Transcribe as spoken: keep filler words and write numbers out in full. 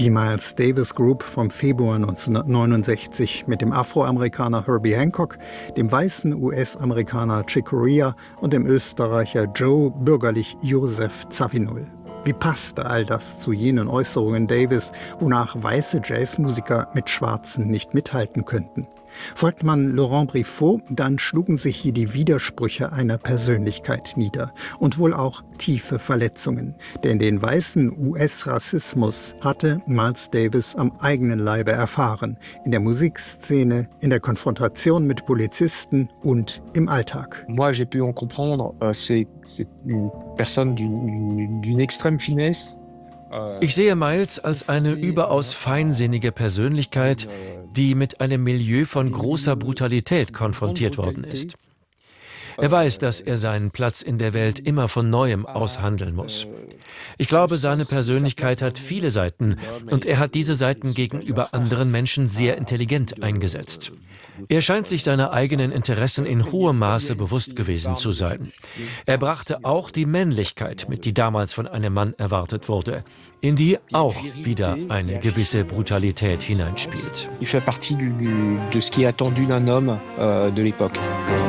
Die Miles Davis Group vom Februar neunzehnhundertneunundsechzig mit dem Afroamerikaner Herbie Hancock, dem weißen U S-Amerikaner Chick Corea und dem Österreicher Joe bürgerlich Joseph Zawinul. Wie passte all das zu jenen Äußerungen Davis, wonach weiße Jazzmusiker mit Schwarzen nicht mithalten könnten? Folgt man Laurent Briffaut, dann schlugen sich hier die Widersprüche einer Persönlichkeit nieder und wohl auch tiefe Verletzungen. Denn den weißen U S-Rassismus hatte Miles Davis am eigenen Leibe erfahren, in der Musikszene, in der Konfrontation mit Polizisten und im Alltag. Moi, j'ai pu en comprendre, c'est c'est une personne d'une d'une extrême finesse. Ich sehe Miles als eine überaus feinsinnige Persönlichkeit, die mit einem Milieu von großer Brutalität konfrontiert worden ist. Er weiß, dass er seinen Platz in der Welt immer von Neuem aushandeln muss. Ich glaube, seine Persönlichkeit hat viele Seiten und er hat diese Seiten gegenüber anderen Menschen sehr intelligent eingesetzt. Er scheint sich seiner eigenen Interessen in hohem Maße bewusst gewesen zu sein. Er brachte auch die Männlichkeit mit, die damals von einem Mann erwartet wurde, in die auch wieder eine gewisse Brutalität hineinspielt. Il fait partie du, de ce qui est attendu d'un homme euh, de l'époque.